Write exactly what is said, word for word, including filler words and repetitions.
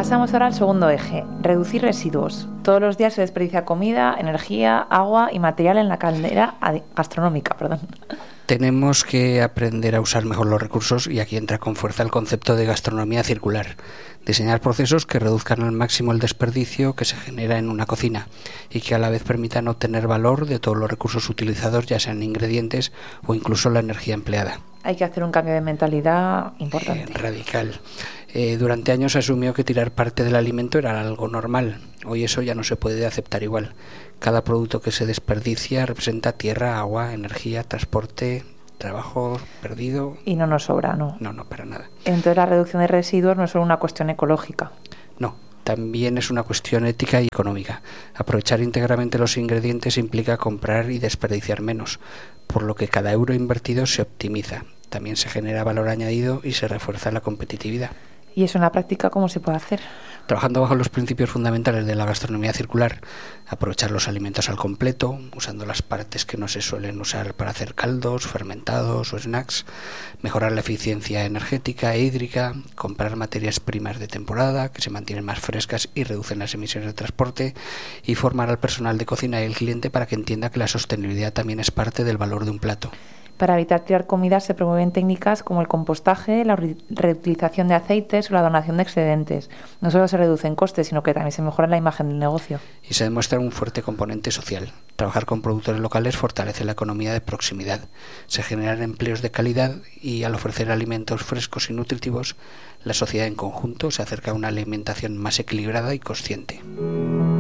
Pasamos ahora al segundo eje, reducir residuos. Todos los días se desperdicia comida, energía, agua y material en la caldera gastronómica. Perdón. Tenemos que aprender a usar mejor los recursos y aquí entra con fuerza el concepto de gastronomía circular. Diseñar procesos que reduzcan al máximo el desperdicio que se genera en una cocina y que a la vez permitan obtener valor de todos los recursos utilizados, ya sean ingredientes o incluso la energía empleada. Hay que hacer un cambio de mentalidad importante. Eh, radical. Eh, durante años se asumió que tirar parte del alimento era algo normal. Hoy eso ya no se puede aceptar igual. Cada producto que se desperdicia representa tierra, agua, energía, transporte, trabajo perdido. Y no nos sobra, ¿no? No, no, para nada. Entonces la reducción de residuos no es solo una cuestión ecológica. No, también es una cuestión ética y económica. Aprovechar íntegramente los ingredientes implica comprar y desperdiciar menos, por lo que cada euro invertido se optimiza. También se genera valor añadido y se refuerza la competitividad. ¿Y eso en la práctica cómo se puede hacer? Trabajando bajo los principios fundamentales de la gastronomía circular, aprovechar los alimentos al completo, usando las partes que no se suelen usar para hacer caldos, fermentados o snacks, mejorar la eficiencia energética e hídrica, comprar materias primas de temporada que se mantienen más frescas y reducen las emisiones de transporte, y formar al personal de cocina y el cliente para que entienda que la sostenibilidad también es parte del valor de un plato. Para evitar tirar comida se promueven técnicas como el compostaje, la re- reutilización de aceites o la donación de excedentes. No solo se reducen costes, sino que también se mejora la imagen del negocio. Y se demuestra un fuerte componente social. Trabajar con productores locales fortalece la economía de proximidad. Se generan empleos de calidad y al ofrecer alimentos frescos y nutritivos, la sociedad en conjunto se acerca a una alimentación más equilibrada y consciente.